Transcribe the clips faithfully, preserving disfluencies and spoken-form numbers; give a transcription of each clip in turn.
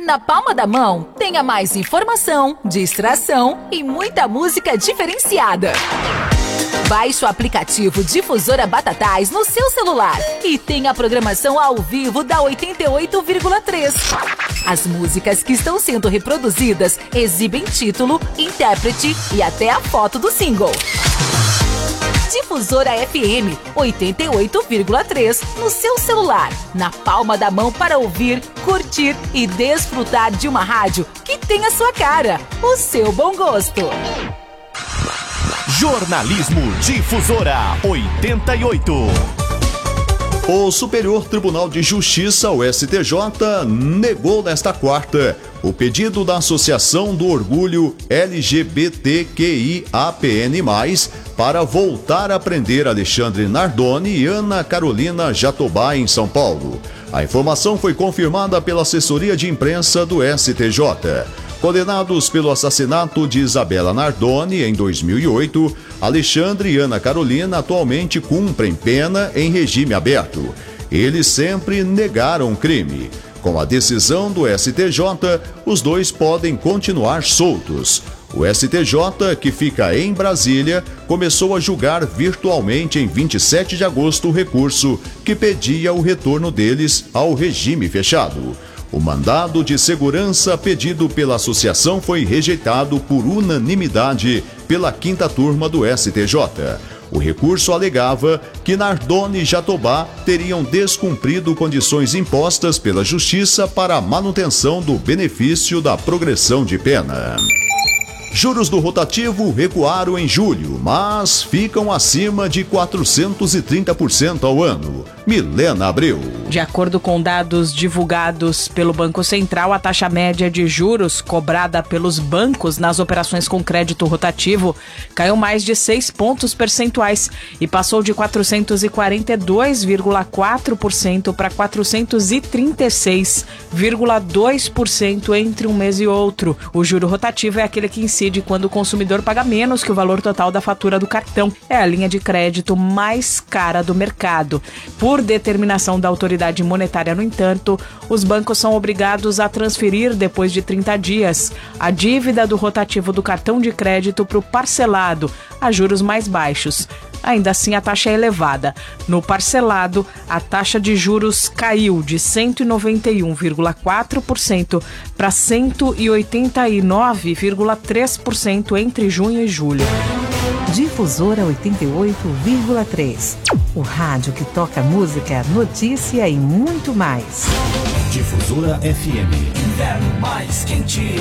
Na palma da mão, tenha mais informação, distração e muita música diferenciada. Baixe o aplicativo Difusora Batatais no seu celular e tenha a programação ao vivo da oitenta e oito vírgula três. As músicas que estão sendo reproduzidas exibem título, intérprete e até a foto do single. Difusora F M oitenta e oito vírgula três no seu celular, na palma da mão para ouvir, curtir e desfrutar de uma rádio que tem a sua cara, o seu bom gosto. Jornalismo Difusora oitenta e oito. O Superior Tribunal de Justiça, o S T J, negou nesta quarta o pedido da Associação do Orgulho L G B T Q I A P N mais, para voltar a prender Alexandre Nardoni e Ana Carolina Jatobá em São Paulo. A informação foi confirmada pela assessoria de imprensa do S T J. Condenados pelo assassinato de Isabela Nardoni em dois mil e oito, Alexandre e Ana Carolina atualmente cumprem pena em regime aberto. Eles sempre negaram o crime. Com a decisão do S T J, os dois podem continuar soltos. O S T J, que fica em Brasília, começou a julgar virtualmente em vinte e sete de agosto o recurso que pedia o retorno deles ao regime fechado. O mandado de segurança pedido pela associação foi rejeitado por unanimidade pela quinta turma do S T J. O recurso alegava que Nardoni e Jatobá teriam descumprido condições impostas pela Justiça para a manutenção do benefício da progressão de pena. Juros do rotativo recuaram em julho, mas ficam acima de quatrocentos e trinta por cento ao ano. Milena Abreu. De acordo com dados divulgados pelo Banco Central, a taxa média de juros cobrada pelos bancos nas operações com crédito rotativo caiu mais de seis pontos percentuais e passou de quatrocentos e quarenta e dois vírgula quatro por cento para quatrocentos e trinta e seis vírgula dois por cento entre um mês e outro. O juro rotativo é aquele que incide quando o consumidor paga menos que o valor total da fatura do cartão. É a linha de crédito mais cara do mercado. Por determinação da autoridade monetária, no entanto, os bancos são obrigados a transferir, depois de trinta dias, a dívida do rotativo do cartão de crédito para o parcelado, a juros mais baixos. Ainda assim, a taxa é elevada. No parcelado, a taxa de juros caiu de cento e noventa e um vírgula quatro por cento para cento e oitenta e nove vírgula três por cento entre junho e julho. Difusora oitenta e oito vírgula três. O rádio que toca música, notícia e muito mais. Difusora F M. Inverno mais quente.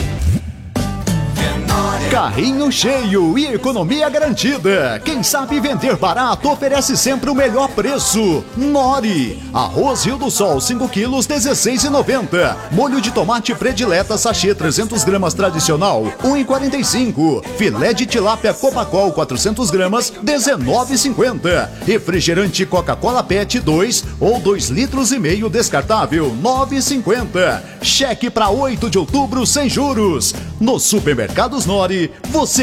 Carrinho cheio e economia garantida. Quem sabe vender barato oferece sempre o melhor preço. Nori. Arroz Rio do Sol cinco quilos, dezesseis reais e noventa centavos. Molho de tomate predileta sachê trezentas gramas tradicional, um real e quarenta e cinco centavos. Filé de tilápia Copacol quatrocentas gramas, dezenove reais e cinquenta centavos. Refrigerante Coca-Cola Pet dois ou dois litros e meio descartável, nove reais e cinquenta centavos. Cheque para oito de outubro sem juros. No Supermercados Nori, você